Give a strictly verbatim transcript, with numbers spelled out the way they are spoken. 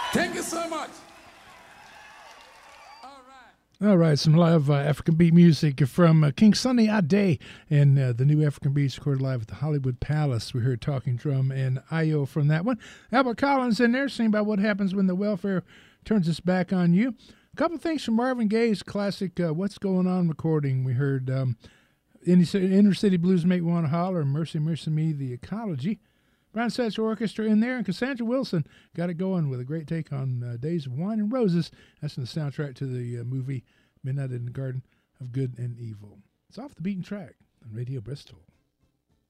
Thank you so much. All right, some live uh, African beat music from uh, King Sunny Ade and uh, the new African beats recorded live at the Hollywood Palace. We heard Talking Drum and Io from that one. Albert Collins in there singing about what happens when the welfare turns its back on you. A couple things from Marvin Gaye's classic uh, What's Going On recording. We heard um, Inner City Blues Make Me Wanna Holler, Mercy, Mercy Me, The Ecology. Brown Satchel Orchestra in there, and Cassandra Wilson got it going with a great take on uh, Days of Wine and Roses. That's in the soundtrack to the uh, movie Midnight in the Garden of Good and Evil. It's Off the Beaten Track on Radio Bristol.